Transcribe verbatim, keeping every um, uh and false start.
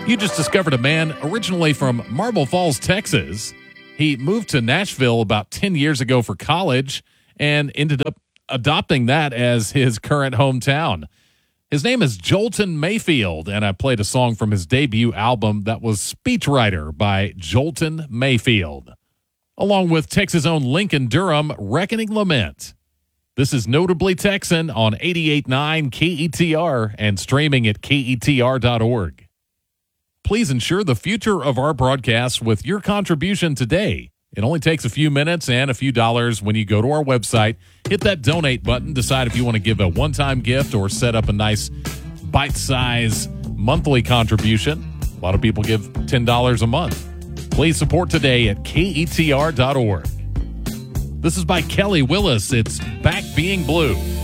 You just discovered a man originally from Marble Falls, Texas. He moved to Nashville about ten years ago for college and ended up adopting that as his current hometown. His name is Jolton Mayfield, and I played a song from his debut album that was Speechwriter by Jolton Mayfield, along with Texas' own Lincoln Durham, Reckoning Lament. This is Notably Texan on eighty-eight point nine K E T R and streaming at K E T R dot org. Please ensure the future of our broadcasts with your contribution today. It only takes a few minutes and a few dollars when you go to our website. Hit that donate button, decide if you want to give a one-time gift or set up a nice bite-size monthly contribution. A lot of people give ten dollars a month. Please support today at K E T R dot org. This is by Kelly Willis. It's Back Being Blue.